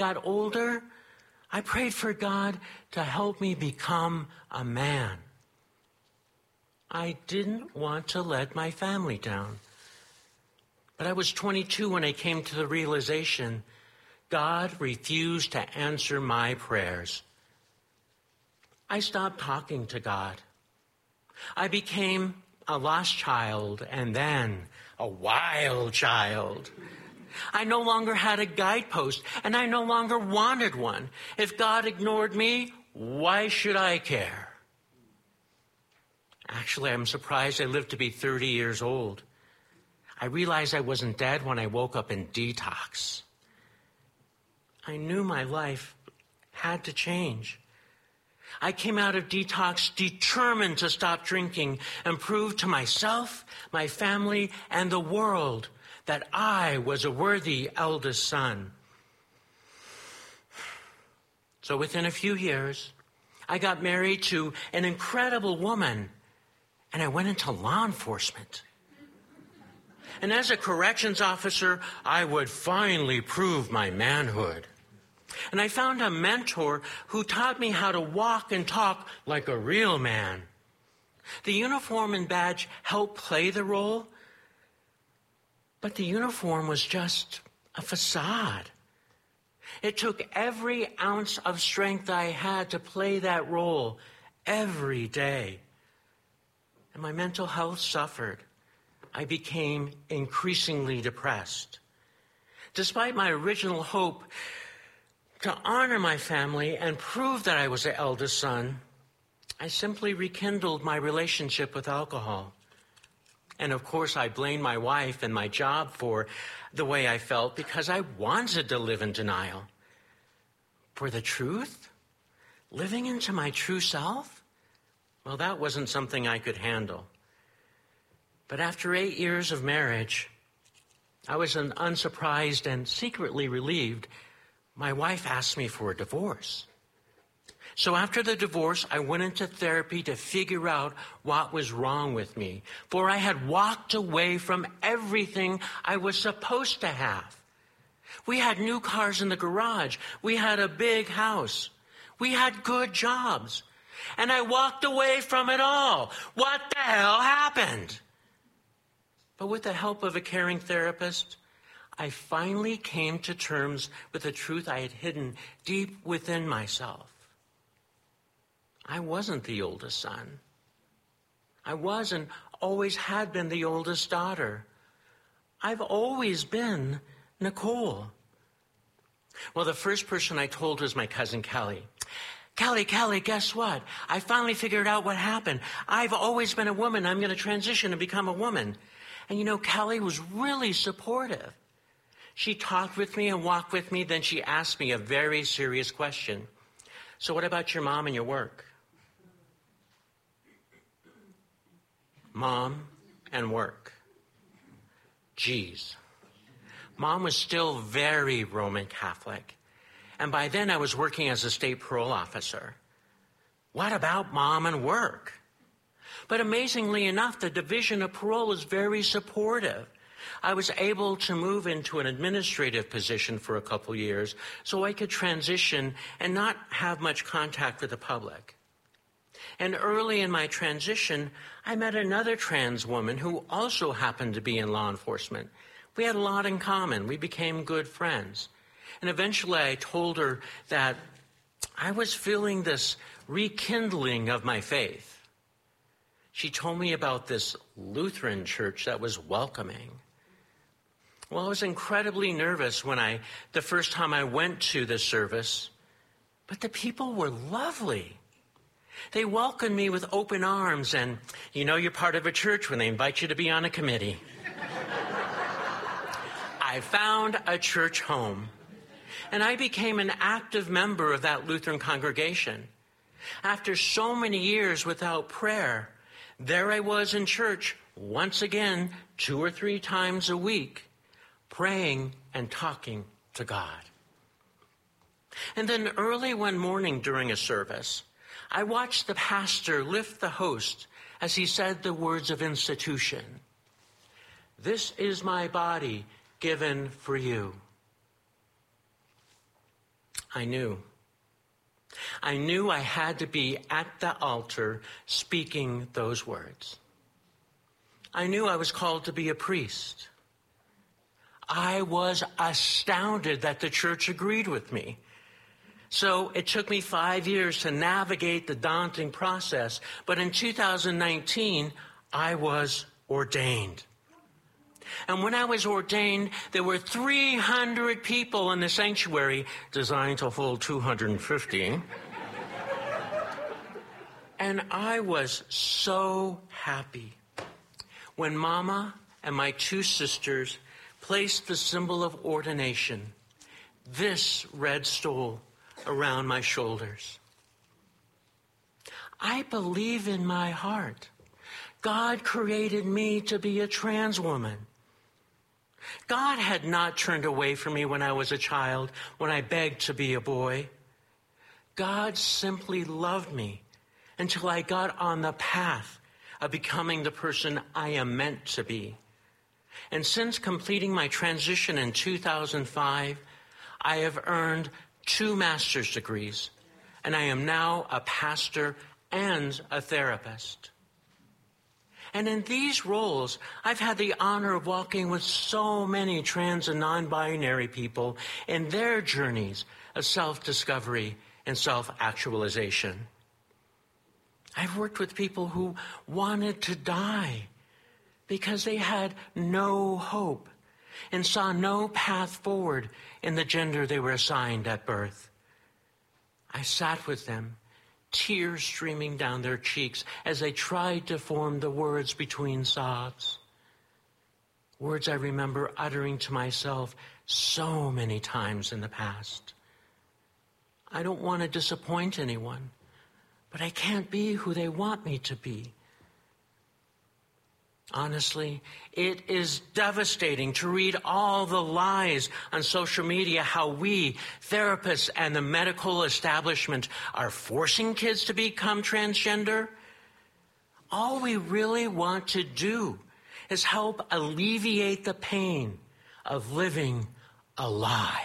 got older, I prayed for God to help me become a man. I didn't want to let my family down. But I was 22 when I came to the realization God refused to answer my prayers. I stopped talking to God. I became a lost child and then a wild child. I no longer had a guidepost, and I no longer wanted one. If God ignored me, why should I care? Actually, I'm surprised I lived to be 30 years old. I realized I wasn't dead when I woke up in detox. I knew my life had to change. I came out of detox determined to stop drinking and prove to myself, my family, and the world that I was a worthy eldest son. So within a few years, I got married to an incredible woman, and I went into law enforcement. And as a corrections officer, I would finally prove my manhood. And I found a mentor who taught me how to walk and talk like a real man. The uniform and badge helped play the role, but the uniform was just a facade. It took every ounce of strength I had to play that role every day. And my mental health suffered. I became increasingly depressed. Despite my original hope to honor my family and prove that I was the eldest son, I simply rekindled my relationship with alcohol. And of course, I blamed my wife and my job for the way I felt because I wanted to live in denial. For the truth, living into my true self, well, that wasn't something I could handle. But after 8 years of marriage, I was unsurprised and secretly relieved. My wife asked me for a divorce. So after the divorce, I went into therapy to figure out what was wrong with me. For I had walked away from everything I was supposed to have. We had new cars in the garage. We had a big house. We had good jobs. And I walked away from it all. What the hell happened? But with the help of a caring therapist, I finally came to terms with the truth I had hidden deep within myself. I wasn't the oldest son. I was and always had been the oldest daughter. I've always been Nicole. Well, the first person I told was my cousin Kelly. Kelly, guess what? I finally figured out what happened. I've always been a woman. I'm going to transition and become a woman. And you know, Kelly was really supportive. She talked with me and walked with me. Then she asked me a very serious question. So what about your mom and your work? Mom and work. Geez. Mom was still very Roman Catholic. And by then I was working as a state parole officer. What about mom and work? But amazingly enough, the Division of Parole was very supportive. I was able to move into an administrative position for a couple years so I could transition and not have much contact with the public. And early in my transition, I met another trans woman who also happened to be in law enforcement. We had a lot in common. We became good friends. And eventually I told her that I was feeling this rekindling of my faith. She told me about this Lutheran church that was welcoming. Well, I was incredibly nervous the first time I went to the service, but the people were lovely. They welcomed me with open arms, and you know you're part of a church when they invite you to be on a committee. I found a church home, and I became an active member of that Lutheran congregation. After so many years without prayer, there I was in church once again 2 or 3 times a week, praying and talking to God. And then early one morning during a service, I watched the pastor lift the host as he said the words of institution. "This is my body given for you." I knew. I knew I had to be at the altar speaking those words. I knew I was called to be a priest. I was astounded that the church agreed with me. So it took me 5 years to navigate the daunting process. But in 2019, I was ordained. And when I was ordained, there were 300 people in the sanctuary, designed to hold 250. And I was so happy when Mama and my 2 sisters placed the symbol of ordination, this red stole, around my shoulders. I believe in my heart God created me to be a trans woman. God had not turned away from me when I was a child, when I begged to be a boy. God simply loved me until I got on the path of becoming the person I am meant to be. And since completing my transition in 2005, I have earned 2 master's degrees, and I am now a pastor and a therapist. And in these roles, I've had the honor of walking with so many trans and non-binary people in their journeys of self-discovery and self-actualization. I've worked with people who wanted to die because they had no hope and saw no path forward in the gender they were assigned at birth. I sat with them, tears streaming down their cheeks as they tried to form the words between sobs. Words I remember uttering to myself so many times in the past. I don't want to disappoint anyone, but I can't be who they want me to be. Honestly, it is devastating to read all the lies on social media how we, therapists and the medical establishment, are forcing kids to become transgender. All we really want to do is help alleviate the pain of living a lie.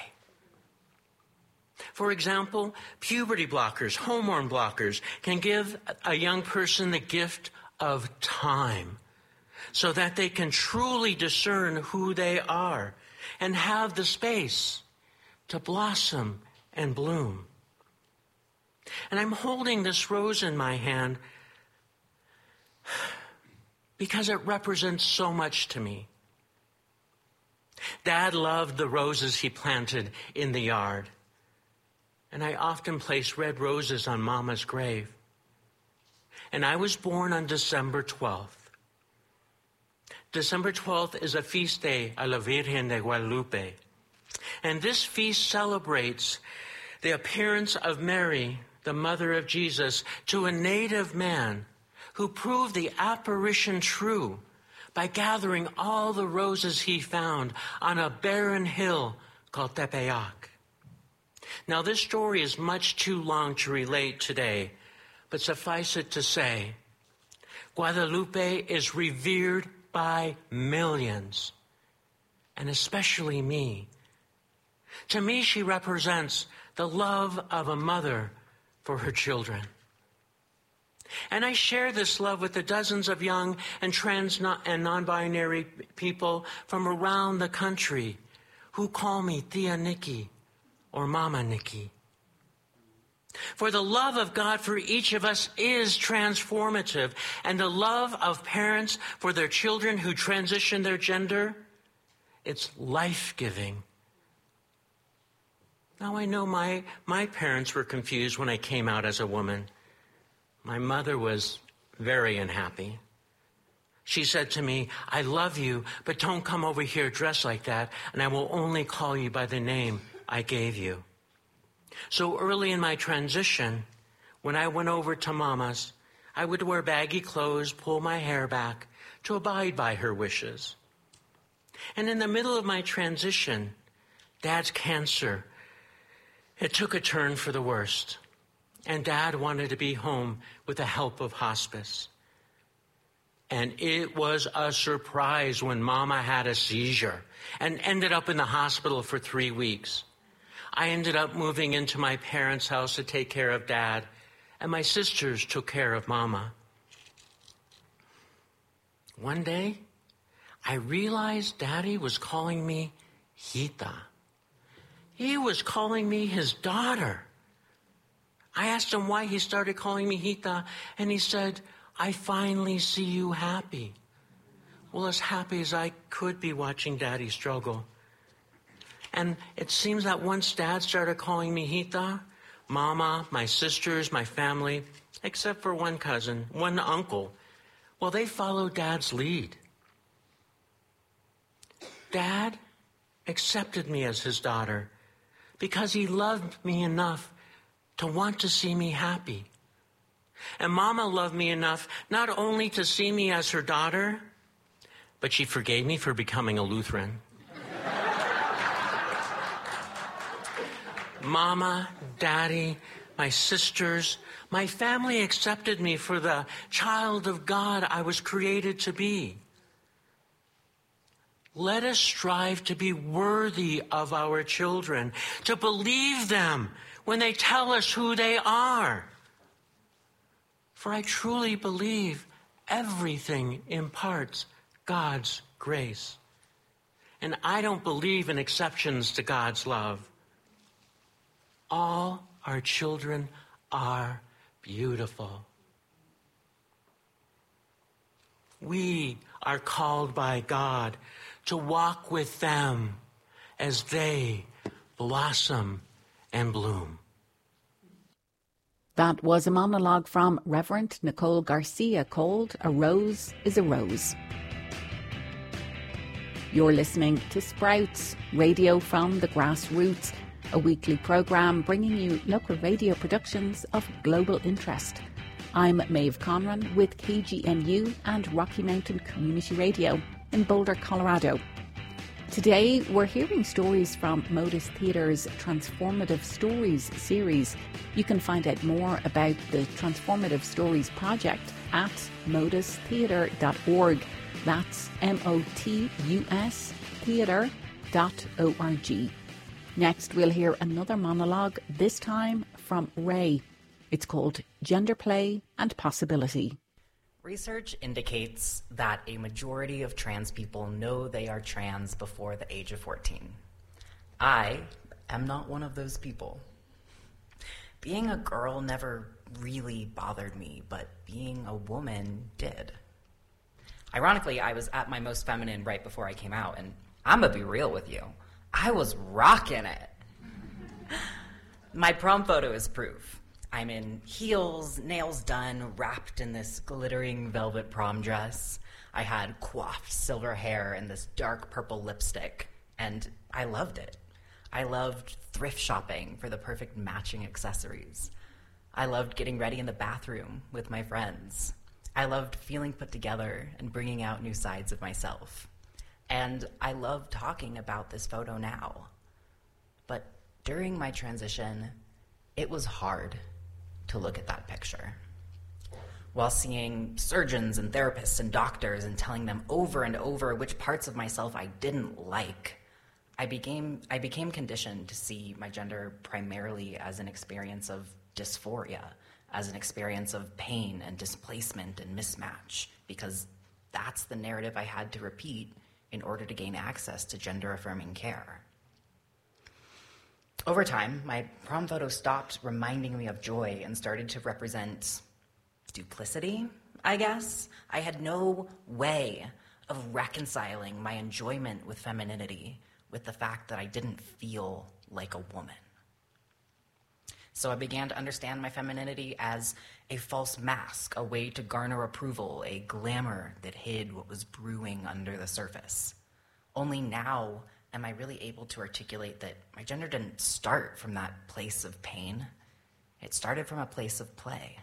For example, puberty blockers, hormone blockers can give a young person the gift of time, so that they can truly discern who they are and have the space to blossom and bloom. And I'm holding this rose in my hand because it represents so much to me. Dad loved the roses he planted in the yard, and I often place red roses on Mama's grave. And I was born on December 12th. December 12th is a feast day a la Virgen de Guadalupe. And this feast celebrates the appearance of Mary, the mother of Jesus, to a native man who proved the apparition true by gathering all the roses he found on a barren hill called Tepeyac. Now, this story is much too long to relate today, but suffice it to say, Guadalupe is revered by millions, and especially me. To me, she represents the love of a mother for her children. And I share this love with the dozens of young and trans and non-binary people from around the country who call me Tia Nikki or Mama Nikki. For the love of God for each of us is transformative, and the love of parents for their children who transition their gender, it's life-giving. Now, I know my parents were confused when I came out as a woman. My mother was very unhappy. She said to me, "I love you, but don't come over here dressed like that, and I will only call you by the name I gave you." So early in my transition, when I went over to Mama's, I would wear baggy clothes, pull my hair back to abide by her wishes. And in the middle of my transition, Dad's cancer, it took a turn for the worst. And Dad wanted to be home with the help of hospice. And it was a surprise when Mama had a seizure and ended up in the hospital for 3 weeks. I ended up moving into my parents' house to take care of Dad, and my sisters took care of Mama. One day, I realized Daddy was calling me Hita. He was calling me his daughter. I asked him why he started calling me Hita, and he said, "I finally see you happy." Well, as happy as I could be watching Daddy struggle. And it seems that once Dad started calling me Hita, Mama, my sisters, my family, except for one cousin, one uncle, well, they followed Dad's lead. Dad accepted me as his daughter because he loved me enough to want to see me happy. And Mama loved me enough not only to see me as her daughter, but she forgave me for becoming a Lutheran. Mama, Daddy, my sisters, my family accepted me for the child of God I was created to be. Let us strive to be worthy of our children, to believe them when they tell us who they are. For I truly believe everything imparts God's grace. And I don't believe in exceptions to God's love. All our children are beautiful. We are called by God to walk with them as they blossom and bloom. That was a monologue from Reverend Nicole Garcia called "A Rose is a Rose." You're listening to Sprouts, radio from the grassroots, a weekly programme bringing you local radio productions of global interest. I'm Maeve Conran with KGNU and Rocky Mountain Community Radio in Boulder, Colorado. Today we're hearing stories from Modus Theatre's Transformative Stories series. You can find out more about the Transformative Stories project at modustheatre.org. That's MOTUS theatre.org. Next we'll hear another monologue, this time from Ray. It's called Gender Play and Possibility. Research indicates that a majority of trans people know they are trans before the age of 14. I am not one of those people. Being a girl never really bothered me, but being a woman did. Ironically, I was at my most feminine right before I came out, and I'm gonna be real with you. I was rocking it. My prom photo is proof. I'm in heels, nails done, wrapped in this glittering velvet prom dress. I had coiffed silver hair and this dark purple lipstick, and I loved it. I loved thrift shopping for the perfect matching accessories. I loved getting ready in the bathroom with my friends. I loved feeling put together and bringing out new sides of myself. And I love talking about this photo now. But during my transition, it was hard to look at that picture. While seeing surgeons and therapists and doctors and telling them over and over which parts of myself I didn't like, I became conditioned to see my gender primarily as an experience of dysphoria, as an experience of pain and displacement and mismatch, because that's the narrative I had to repeat in order to gain access to gender-affirming care. Over time, my prom photo stopped reminding me of joy and started to represent duplicity, I guess. I had no way of reconciling my enjoyment with femininity with the fact that I didn't feel like a woman. So I began to understand my femininity as a false mask, a way to garner approval, a glamour that hid what was brewing under the surface. Only now am I really able to articulate that my gender didn't start from that place of pain. It started from a place of play.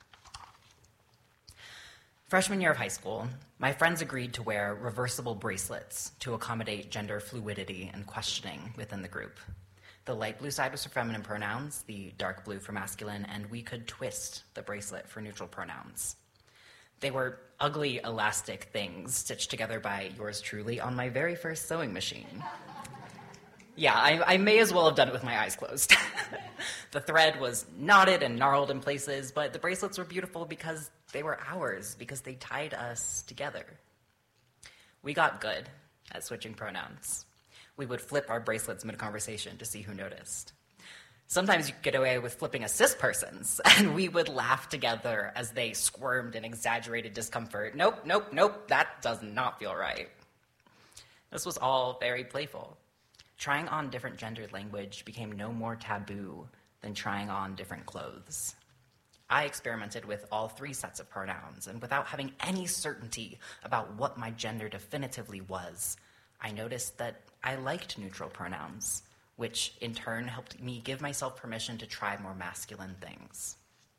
Freshman year of high school, my friends agreed to wear reversible bracelets to accommodate gender fluidity and questioning within the group. The light blue side was for feminine pronouns, the dark blue for masculine, and we could twist the bracelet for neutral pronouns. They were ugly, elastic things stitched together by yours truly on my very first sewing machine. Yeah, I may as well have done it with my eyes closed. The thread was knotted and gnarled in places, but the bracelets were beautiful because they were ours, because they tied us together. We got good at switching pronouns. We would flip our bracelets mid-conversation to see who noticed. Sometimes you could get away with flipping a cis person's, and we would laugh together as they squirmed in exaggerated discomfort. Nope, nope, nope, that does not feel right. This was all very playful. Trying on different gendered language became no more taboo than trying on different clothes. I experimented with all 3 sets of pronouns, and without having any certainty about what my gender definitively was, I noticed that I liked neutral pronouns, which in turn helped me give myself permission to try more masculine things.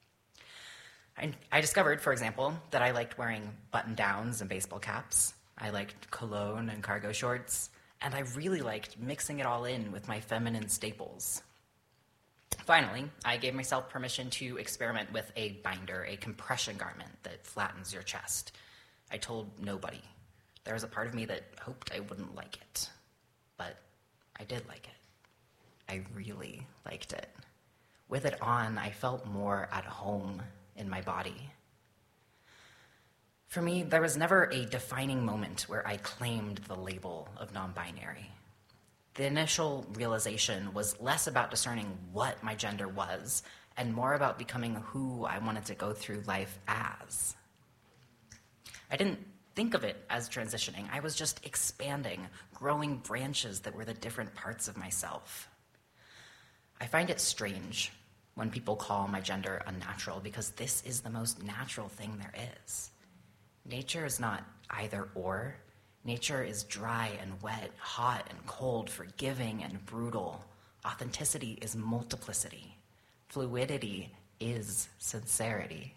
I discovered, for example, that I liked wearing button-downs and baseball caps. I liked cologne and cargo shorts, and I really liked mixing it all in with my feminine staples. Finally, I gave myself permission to experiment with a binder, a compression garment that flattens your chest. I told nobody. There was a part of me that hoped I wouldn't like it, but I did like it. I really liked it. With it on, I felt more at home in my body. For me, there was never a defining moment where I claimed the label of non-binary. The initial realization was less about discerning what my gender was and more about becoming who I wanted to go through life as. I didn't think of it as transitioning. I was just expanding, growing branches that were the different parts of myself. I find it strange when people call my gender unnatural because this is the most natural thing there is. Nature is not either or. Nature is dry and wet, hot and cold, forgiving and brutal. Authenticity is multiplicity. Fluidity is sincerity.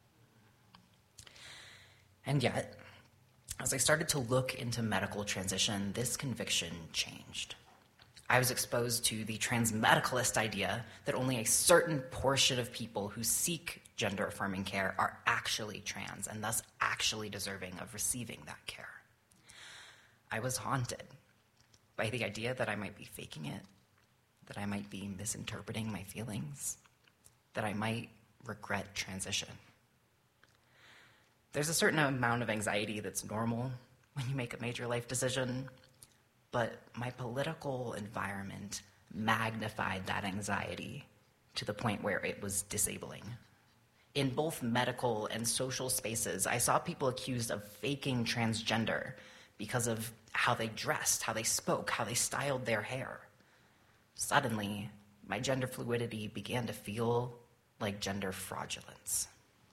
And yet, as I started to look into medical transition, this conviction changed. I was exposed to the transmedicalist idea that only a certain portion of people who seek gender-affirming care are actually trans and thus actually deserving of receiving that care. I was haunted by the idea that I might be faking it, that I might be misinterpreting my feelings, that I might regret transition. There's a certain amount of anxiety that's normal when you make a major life decision, but my political environment magnified that anxiety to the point where it was disabling. In both medical and social spaces, I saw people accused of faking transgender because of how they dressed, how they spoke, how they styled their hair. Suddenly, my gender fluidity began to feel like gender fraudulence.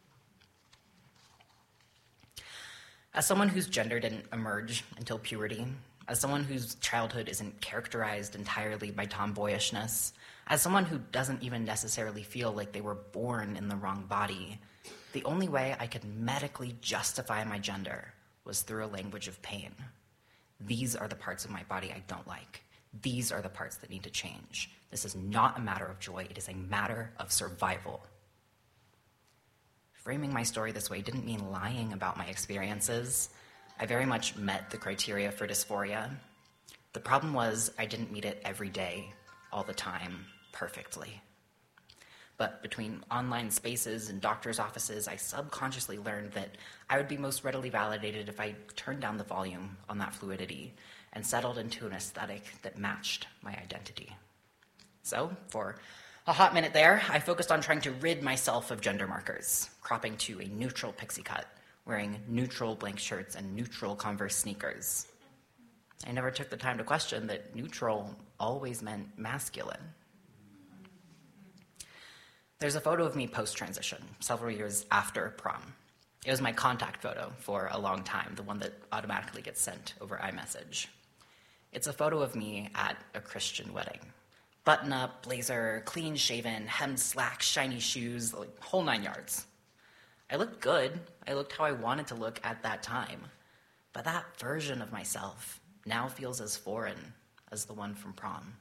As someone whose gender didn't emerge until puberty, as someone whose childhood isn't characterized entirely by tomboyishness, as someone who doesn't even necessarily feel like they were born in the wrong body, the only way I could medically justify my gender was through a language of pain. These are the parts of my body I don't like. These are the parts that need to change. This is not a matter of joy, it is a matter of survival. Framing my story this way didn't mean lying about my experiences. I very much met the criteria for dysphoria. The problem was I didn't meet it every day, all the time, perfectly. But between online spaces and doctors' offices, I subconsciously learned that I would be most readily validated if I turned down the volume on that fluidity and settled into an aesthetic that matched my identity. So, for a hot minute there, I focused on trying to rid myself of gender markers, cropping to a neutral pixie cut, wearing neutral blank shirts and neutral Converse sneakers. I never took the time to question that neutral always meant masculine. There's a photo of me post-transition, several years after prom. It was my contact photo for a long time, the one that automatically gets sent over iMessage. It's a photo of me at a Christian wedding. Button-up, blazer, clean-shaven, hemmed slacks, shiny shoes, the whole 9 yards. I looked good. I looked how I wanted to look at that time. But that version of myself now feels as foreign as the one from prom.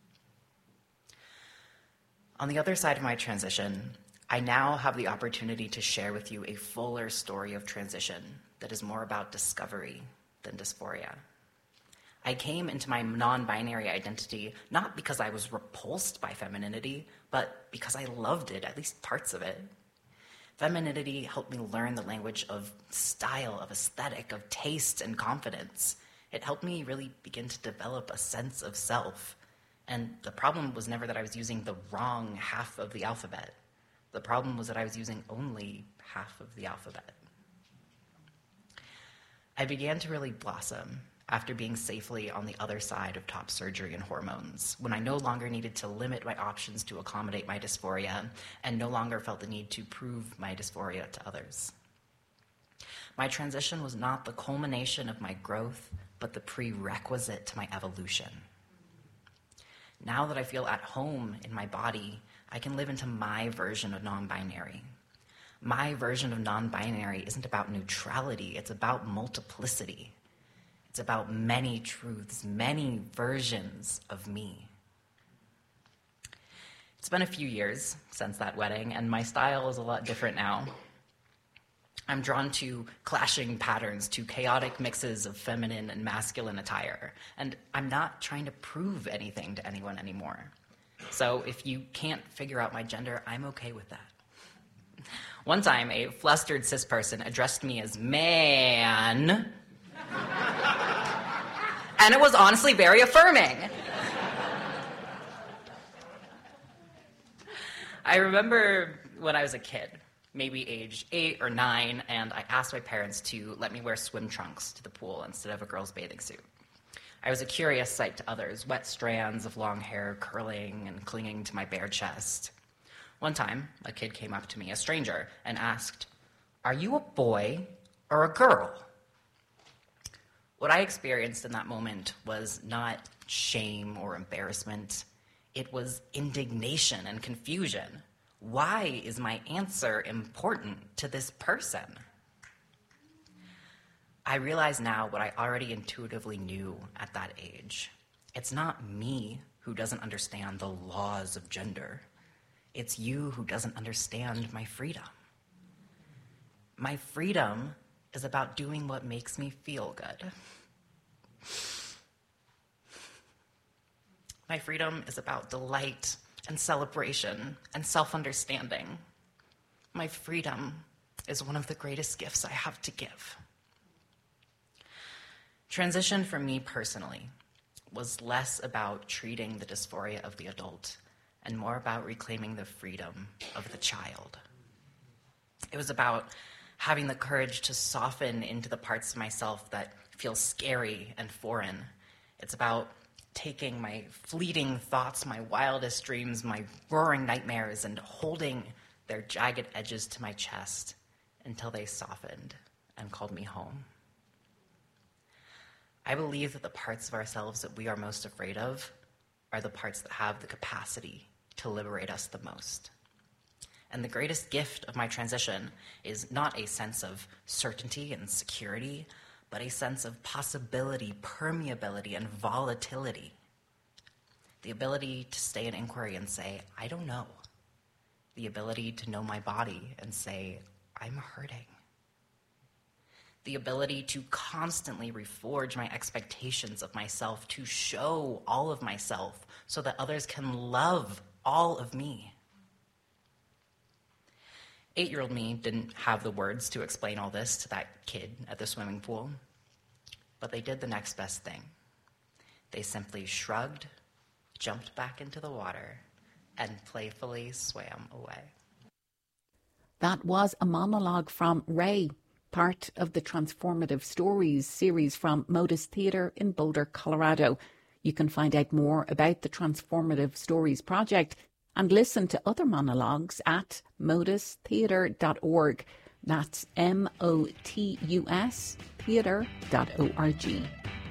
On the other side of my transition, I now have the opportunity to share with you a fuller story of transition that is more about discovery than dysphoria. I came into my non-binary identity not because I was repulsed by femininity, but because I loved it, at least parts of it. Femininity helped me learn the language of style, of aesthetic, of taste and confidence. It helped me really begin to develop a sense of self. And the problem was never that I was using the wrong half of the alphabet. The problem was that I was using only half of the alphabet. I began to really blossom after being safely on the other side of top surgery and hormones, when I no longer needed to limit my options to accommodate my dysphoria and no longer felt the need to prove my dysphoria to others. My transition was not the culmination of my growth, but the prerequisite to my evolution. Now that I feel at home in my body, I can live into my version of non-binary. My version of non-binary isn't about neutrality, it's about multiplicity. It's about many truths, many versions of me. It's been a few years since that wedding, and my style is a lot different now. I'm drawn to clashing patterns, to chaotic mixes of feminine and masculine attire, and I'm not trying to prove anything to anyone anymore. So if you can't figure out my gender, I'm okay with that. One time, a flustered cis person addressed me as man, and it was honestly very affirming. I remember when I was a kid, maybe age 8 or 9, and I asked my parents to let me wear swim trunks to the pool instead of a girl's bathing suit. I was a curious sight to others, wet strands of long hair curling and clinging to my bare chest. One time, a kid came up to me, a stranger, and asked, "Are you a boy or a girl?" What I experienced in that moment was not shame or embarrassment. It was indignation and confusion. Why is my answer important to this person? I realize now what I already intuitively knew at that age. It's not me who doesn't understand the laws of gender. It's you who doesn't understand my freedom. My freedom is about doing what makes me feel good. My freedom is about delight and celebration and self-understanding. My freedom is one of the greatest gifts I have to give. Transition for me personally was less about treating the dysphoria of the adult and more about reclaiming the freedom of the child. It was about having the courage to soften into the parts of myself that feel scary and foreign. It's about taking my fleeting thoughts, my wildest dreams, my roaring nightmares, and holding their jagged edges to my chest until they softened and called me home. I believe that the parts of ourselves that we are most afraid of are the parts that have the capacity to liberate us the most. And the greatest gift of my transition is not a sense of certainty and security, but a sense of possibility, permeability, and volatility. The ability to stay in inquiry and say, I don't know. The ability to know my body and say, I'm hurting. The ability to constantly reforge my expectations of myself, to show all of myself so that others can love all of me. 8-year-old me didn't have the words to explain all this to that kid at the swimming pool, but they did the next best thing. They simply shrugged, jumped back into the water, and playfully swam away. That was a monologue from Ray, part of the Transformative Stories series from Modus Theatre in Boulder, Colorado. You can find out more about the Transformative Stories project and listen to other monologues at modustheatre.org. That's MOTUS theatre.org.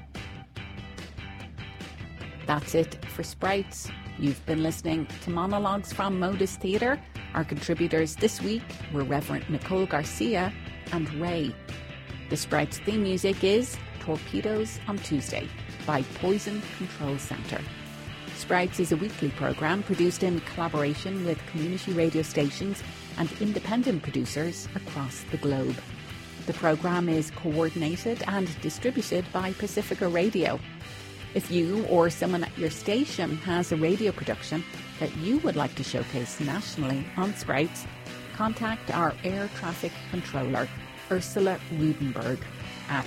That's it for Sprouts. You've been listening to monologues from Modus Theatre. Our contributors this week were Reverend Nicole Garcia and Ray. The Sprouts theme music is Torpedoes on Tuesday by Poison Control Centre. Sprouts is a weekly programme produced in collaboration with community radio stations and independent producers across the globe. The programme is coordinated and distributed by Pacifica Radio. If you or someone at your station has a radio production that you would like to showcase nationally on Sprouts, contact our air traffic controller, Ursula Rudenberg, at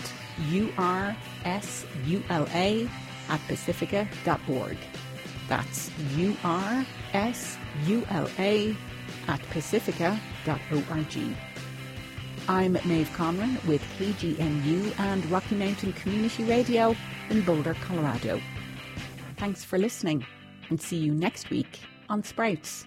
ursula@pacifica.org. That's ursula@pacifica.org. I'm Maeve Conran with KGNU and Rocky Mountain Community Radio in Boulder, Colorado. Thanks for listening and see you next week on Sprouts.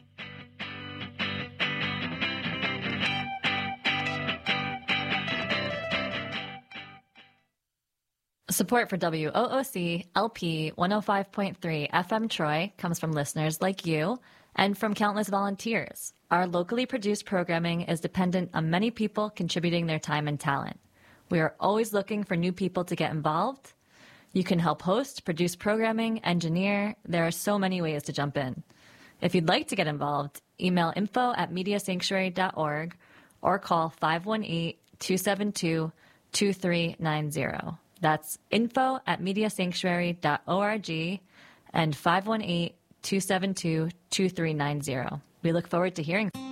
Support for WOOC LP 105.3 FM Troy comes from listeners like you and from countless volunteers. Our locally produced programming is dependent on many people contributing their time and talent. We are always looking for new people to get involved. You can help host, produce programming, engineer. There are so many ways to jump in. If you'd like to get involved, email info@mediasanctuary.org or call 518-272-2390. That's info@mediasanctuary.org and 518-272-2390. We look forward to hearing.